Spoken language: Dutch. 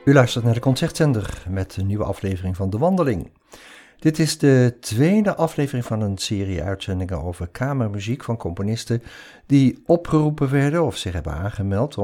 U luistert naar de Concertzender met een nieuwe aflevering van De Wandeling. Dit is de tweede aflevering van een serie uitzendingen over kamermuziek van componisten die opgeroepen werden of zich hebben aangemeld